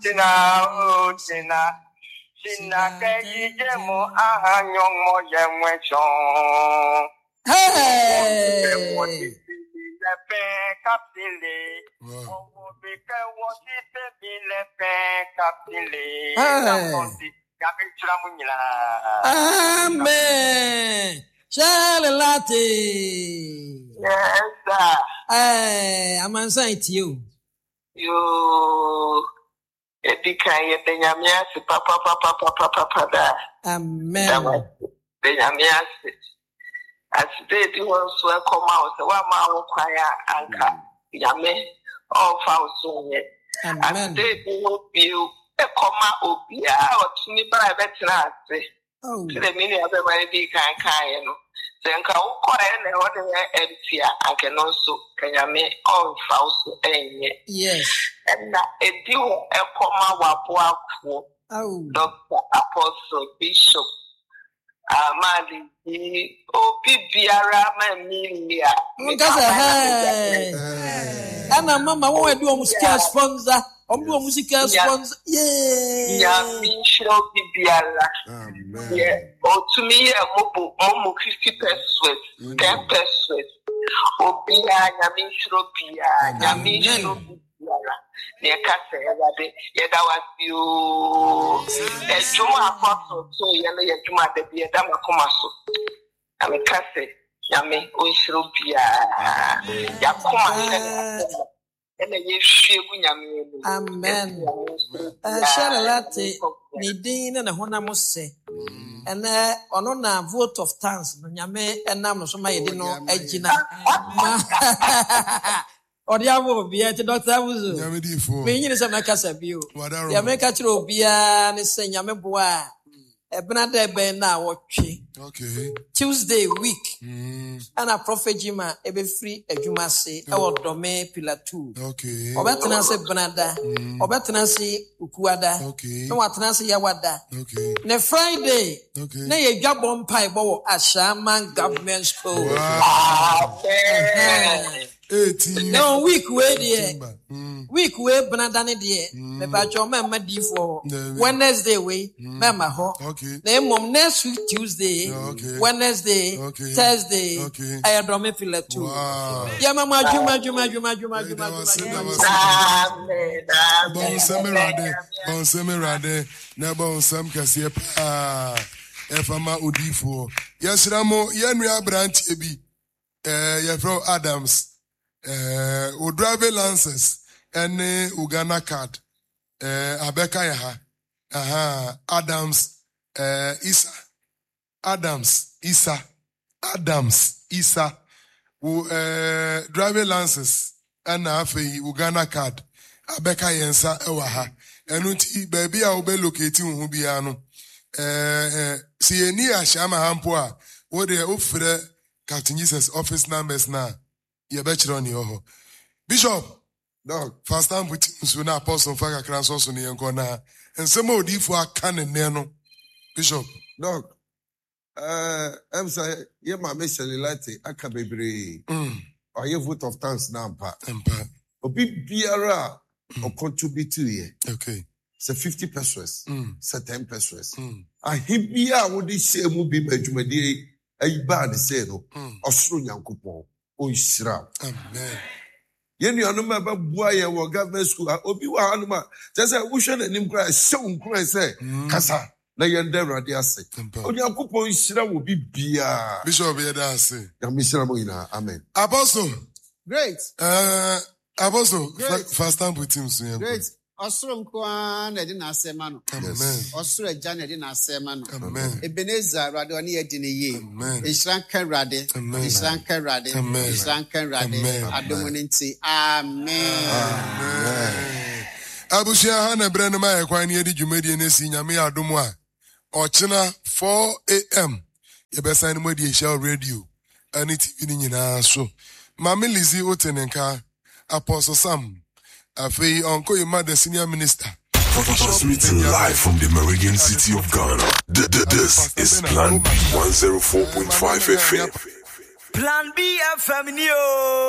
Sina keji mo aha nyong mo yemwe chong. Hey! Lepe kapile. Owo bike woti pebi lepe kapile. Gabi chula munyila. Amen. Shalilati. Yes, sir. Hey, I'm answering to you. You. Edikan yete nyamia si papa da. Amen. The nyamia si. As they do also come out, so one man kwaya anka nyame all found so yet. As they do you a comma obia or to me by better. Oh, to the meaning of everybody can no. Then can quiet and what empty and can also can you all false yes. And a deal a comma wapua Oh, Dr. Apostle Bishop Amadi Biara Mamilia. Anna Mama, what do music sponsor? Music sponsor. Yeah. Yamisho Bibiala. Yeah. Oh, to me, a momo 50 pesos, 10 pesos. Obia Yamisho Pia, Yamisho Bibiala. Near Casa, yet I was you. A Juma apostle, so you're Juma, the Biadama Comaso. I'm a Casa, Yami, Oishro Pia, Yakuma. Amen. Shalilati, Nidin and a Honamose. And on a vote of thanks, Yame and Nam, so my dino, Ejina. Or the avo be at Dr. Wuzu. Meaning is a Macassa view. Yameka Tro Bia and Saint Yameboa. A Benade Ben now watching. Okay. Tuesday week. And a prophet Jima, ebe free a Juma say, our domain pillar 2. Okay. Obetanase Benada. Obetanase Ukuada. Okay. No Atanase Yawada. Okay. Ne Friday. Okay. Ne ye job on pie bow at Shaman Government School. Wow. 18. No week way there. Week way Benadane dear. Me bacho memma D for Wednesday way. Memma ho. Okay. Name mom next week Tuesday. Okay. Wednesday. Okay. Thursday. Okay. I adome pillar 2. Wow. Yeah, Mama Juma. Bon semirade. Nebo sam kasiye pa. Efama udifo. Yesramo yenua branch ebi. Yefro Adams. O driver license ene Uganda card abeka ya ha Adams Isa o driver license ana afei Uganda card abeka yensa ewa ha enu ti baby a obe locate hu bia no si eni ahama hampo a wo de ofre Captain Jesus office numbers na ye be chiro ni oho Bishop dog first time with so na apostle faka kranso so ne yenko na ensemo odifo aka ne ne no Bishop dog am say ye ma me Shalilati aka bebre oye vote of thanks na mpa obi biara o contribute ye okay so 50 pesos so 10 pesos ahibia wo di shemu bi madwumadi ayi ba ne say no osoro nyankopon o nhira amen yenu anu ma ba bua ye wo government school obi wa anu ma say wo hwe na nim kra hyew nkran say kasa na yenda awrade ase o nyankopon nhira wo bi bia Bishop ye da ase ya nhira mo ina amen Apostle great Apostle first time with him so great Osoro nkwa na di na asema no. Amen. Osoro eja na di na asema no. Amen. Ebenezer rade oni ye di ne ye. Amen. Ishranka rade. Amen. Ishranka rade. Amen. Ishranka rade. Adomo nti. Amen. Amen. Abushia ha na bre no ma ye kwan ne di dwumadi na si nyame adomo a. Ochina 4 a.m. ye be sign mo di show radio. Ani TV ni nyina so. Mama Lizzie Otenenka Apostle Sam Afei Uncle Yema, the senior minister. Transmitting live from the Meridian City of Ghana. This is Plan B 104.5 FM. Plan B FM Neo.